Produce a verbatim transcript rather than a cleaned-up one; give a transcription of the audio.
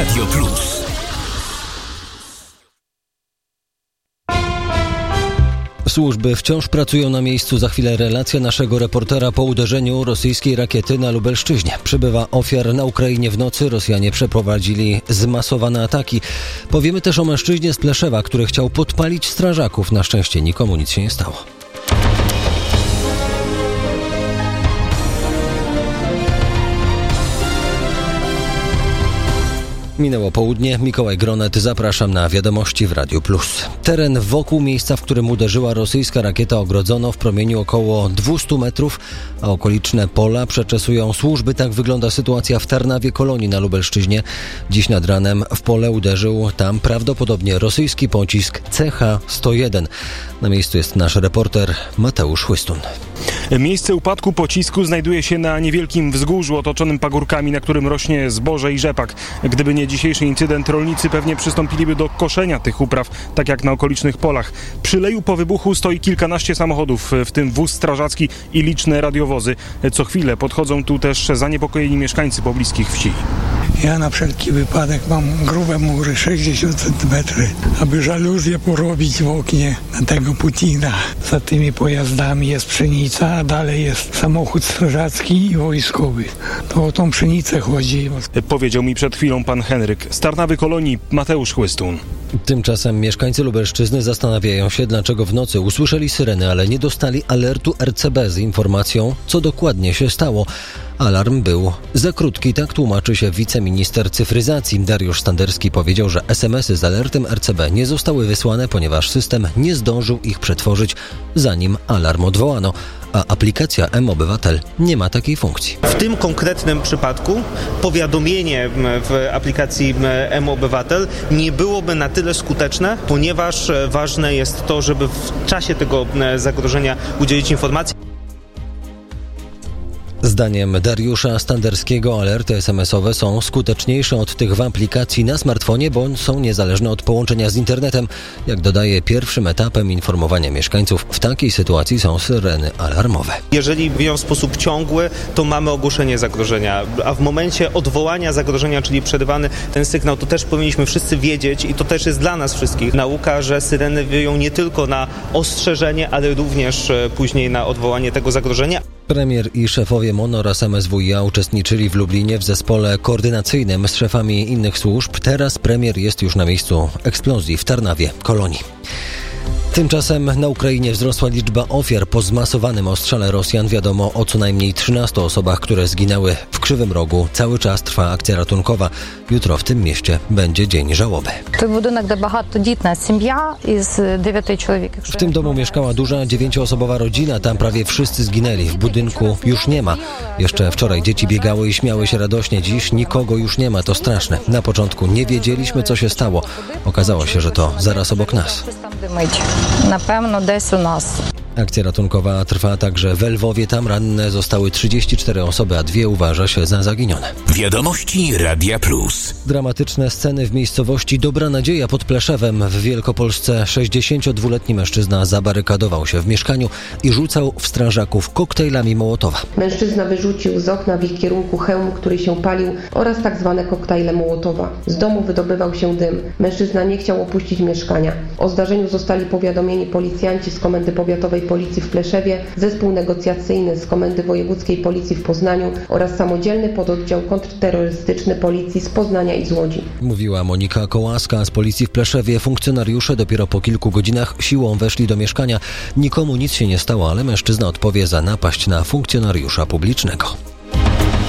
Radio Plus. Służby wciąż pracują na miejscu. Za chwilę relacja naszego reportera po uderzeniu rosyjskiej rakiety na Lubelszczyźnie. Przybywa ofiar na Ukrainie w nocy. Rosjanie przeprowadzili zmasowane ataki. Powiemy też o mężczyźnie z Pleszewa, który chciał podpalić strażaków. Na szczęście nikomu nic się nie stało. Minęło południe. Mikołaj Gronet, zapraszam na wiadomości w Radiu Plus. Teren wokół miejsca, w którym uderzyła rosyjska rakieta, ogrodzono w promieniu około dwieście metrów, a okoliczne pola przeczesują służby. Tak wygląda sytuacja w Tarnawie Kolonii na Lubelszczyźnie. Dziś nad ranem w pole uderzył tam prawdopodobnie rosyjski pocisk C H sto jeden. Na miejscu jest nasz reporter Mateusz Chłystun. Miejsce upadku pocisku znajduje się na niewielkim wzgórzu otoczonym pagórkami, na którym rośnie zboże i rzepak. Gdyby nie dzisiejszy incydent, rolnicy pewnie przystąpiliby do koszenia tych upraw, tak jak na okolicznych polach. Przy Leju po wybuchu stoi kilkanaście samochodów, w tym wóz strażacki i liczne radiowozy. Co chwilę podchodzą tu też zaniepokojeni mieszkańcy pobliskich wsi. Ja na wszelki wypadek mam grube mury, sześćdziesiąt centymetrów, aby żaluzję porobić w oknie na tego Putina. Za tymi pojazdami jest pszenica, a dalej jest samochód strażacki i wojskowy. To o tą pszenicę chodzi. Powiedział mi przed chwilą pan Henryk. Z Tarnawy Kolonii Mateusz Chłystun. Tymczasem mieszkańcy Lubelszczyzny zastanawiają się, dlaczego w nocy usłyszeli syreny, ale nie dostali alertu R C B z informacją, co dokładnie się stało. Alarm był za krótki, tak tłumaczy się wiceminister cyfryzacji. Dariusz Standerski powiedział, że es em esy z alertem R C B nie zostały wysłane, ponieważ system nie zdążył ich przetworzyć, zanim alarm odwołano, a aplikacja mObywatel nie ma takiej funkcji. W tym konkretnym przypadku powiadomienie w aplikacji mObywatel nie byłoby na tyle skuteczne, ponieważ ważne jest to, żeby w czasie tego zagrożenia udzielić informacji. Zdaniem Dariusza Standerskiego alerty es em esowe są skuteczniejsze od tych w aplikacji na smartfonie, bo są niezależne od połączenia z internetem. Jak dodaje, pierwszym etapem informowania mieszkańców w takiej sytuacji są syreny alarmowe. Jeżeli biją w sposób ciągły, to mamy ogłoszenie zagrożenia, a w momencie odwołania zagrożenia, czyli przerywany ten sygnał, to też powinniśmy wszyscy wiedzieć i to też jest dla nas wszystkich nauka, że syreny wyją nie tylko na ostrzeżenie, ale również później na odwołanie tego zagrożenia. Premier i szefowie M O N oraz M S W iA uczestniczyli w Lublinie w zespole koordynacyjnym z szefami innych służb. Teraz premier jest już na miejscu eksplozji w Tarnawie Kolonii. Tymczasem na Ukrainie wzrosła liczba ofiar po zmasowanym ostrzale Rosjan. Wiadomo o co najmniej trzynastu osobach, które zginęły w Krzywym Rogu. Cały czas trwa akcja ratunkowa. Jutro w tym mieście będzie dzień żałoby. W tym domu mieszkała duża dziewięcioosobowa rodzina. Tam prawie wszyscy zginęli. W budynku już nie ma. Jeszcze wczoraj dzieci biegały i śmiały się radośnie. Dziś nikogo już nie ma. To straszne. Na początku nie wiedzieliśmy, co się stało. Okazało się, że to zaraz obok nas. Na pewno gdzieś u nas. Akcja ratunkowa trwa także w Lwowie. Tam ranne zostały trzydzieści cztery osoby, a dwie uważa się za zaginione. Wiadomości Radia Plus. Dramatyczne sceny w miejscowości Dobra Nadzieja pod Pleszewem w Wielkopolsce. sześćdziesięciodwuletni mężczyzna zabarykadował się w mieszkaniu i rzucał w strażaków koktajlami Mołotowa. Mężczyzna wyrzucił z okna w ich kierunku hełm, który się palił, oraz tak zwane koktajle Mołotowa. Z domu wydobywał się dym. Mężczyzna nie chciał opuścić mieszkania. O zdarzeniu zostali powiadomieni policjanci z Komendy Powiatowej Policji w Pleszewie, zespół negocjacyjny z Komendy Wojewódzkiej Policji w Poznaniu oraz samodzielny pododdział kontrterrorystyczny Policji z Poznania i z Łodzi. Mówiła Monika Kołaska z Policji w Pleszewie. Funkcjonariusze dopiero po kilku godzinach siłą weszli do mieszkania. Nikomu nic się nie stało, ale mężczyzna odpowie za napaść na funkcjonariusza publicznego.